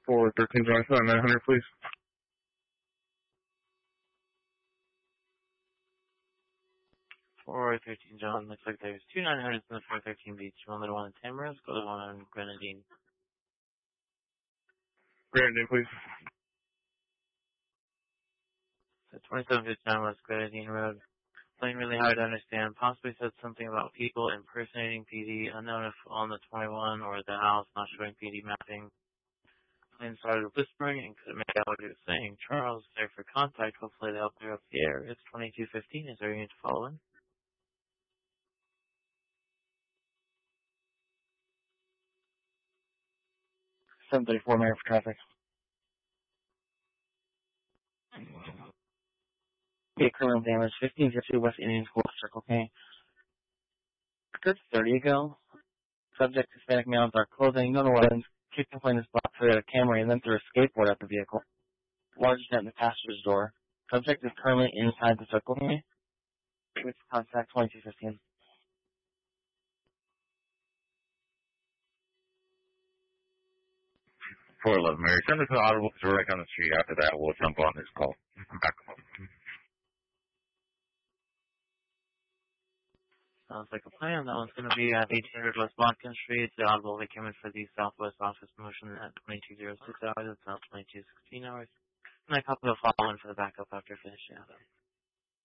For 13 Johnson, 900, please. 413 John, looks like there's two 900s in the 413 Beach. You want the one in Tamara's, go to the one on Grenadine. Grenadine, please. So 2759 West Grenadine Road. Playing really hard to understand. Possibly said something about people impersonating PD. Unknown if on the 21 or the house, not showing PD mapping. Plane started whispering and couldn't make out what he was saying. Charles, there for contact. Hopefully they'll clear up the air. It's 2215. Is there any to follow in? 734 Mayor for traffic. Okay, criminal damage, 1550 West Indian School, Circle K. Good 30 ago. Subject Hispanic male, dark clothing, no weapons. Kid complained his block threw at a Camry and then threw a skateboard at the vehicle. Large dent in the passenger's door. Subject is currently inside the Circle K. With contact 2215. 411, Mary. Send us an audible because we're right down the street. After that, we'll jump on this call. Back up. Sounds like a plan. That one's going to be at 1800 West Botkin Street. The audible will be coming for the Southwest Office motion at 2206 hours. It's now 2216 hours. And I copy the follow-in for the backup after finishing out.